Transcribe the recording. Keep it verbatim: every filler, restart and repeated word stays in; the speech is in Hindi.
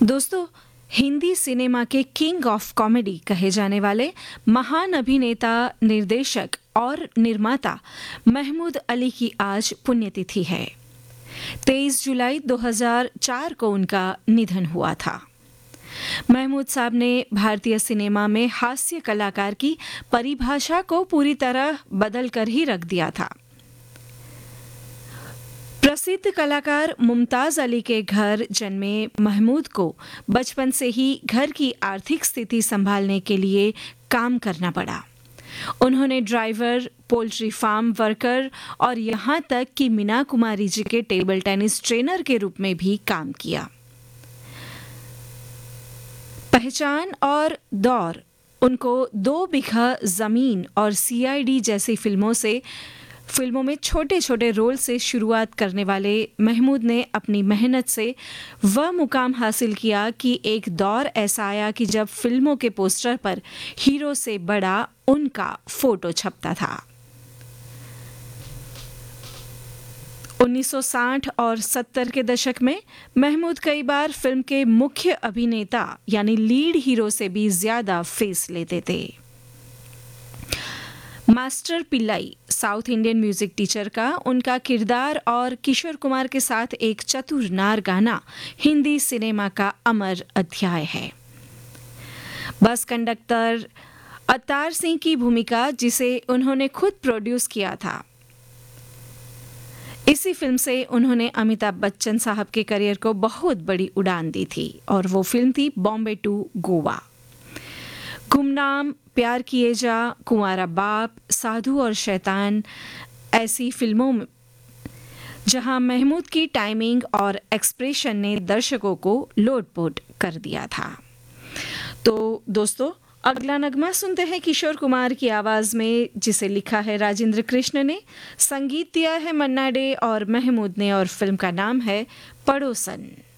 दोस्तों, हिंदी सिनेमा के किंग ऑफ कॉमेडी कहे जाने वाले महान अभिनेता, निर्देशक और निर्माता महमूद अली की आज पुण्यतिथि है। तेईस जुलाई दो हज़ार चार को उनका निधन हुआ था। महमूद साहब ने भारतीय सिनेमा में हास्य कलाकार की परिभाषा को पूरी तरह बदल कर ही रख दिया था। प्रसिद्ध कलाकार मुमताज अली के घर जन्मे महमूद को बचपन से ही घर की आर्थिक स्थिति संभालने के लिए काम करना पड़ा। उन्होंने ड्राइवर, पोल्ट्री फार्म वर्कर और यहाँ तक कि मीना कुमारी जी के टेबल टेनिस ट्रेनर के रूप में भी काम किया। पहचान और दौर उनको दो बीघा जमीन और सी आई डी जैसी फिल्मों से फिल्मों में छोटे छोटे रोल से शुरुआत करने वाले महमूद ने अपनी मेहनत से वह मुकाम हासिल किया कि एक दौर ऐसा आया कि जब फिल्मों के पोस्टर पर हीरो से बड़ा उनका फोटो छपता था। उन्नीस सौ साठ और सत्तर के दशक में महमूद कई बार फिल्म के मुख्य अभिनेता यानी लीड हीरो से भी ज्यादा फेस लेते थे। Master Pillai south Indian music teacher का उनका किरदार और किशोर कुमार के साथ एक चतुर नार गाना हिंदी सिनेमा का अमर अध्याय है। बस कंडक्टर अवतार सिंह की भूमिका, जिसे उन्होंने खुद प्रोड्यूस किया था, इसी फिल्म से उन्होंने अमिताभ बच्चन साहब के करियर को बहुत बड़ी उड़ान दी थी और वो फिल्म थी बॉम्बे टू गोवा। गुमनाम, प्यार किए जा, कुंवारा बाप, साधु और शैतान ऐसी फिल्मों में जहां महमूद की टाइमिंग और एक्सप्रेशन ने दर्शकों को लोटपोट कर दिया था। तो दोस्तों, अगला नगमा सुनते हैं किशोर कुमार की आवाज में, जिसे लिखा है राजेंद्र कृष्ण ने, संगीत दिया है मन्ना डे और महमूद ने, और फिल्म का नाम है पड़ोसन।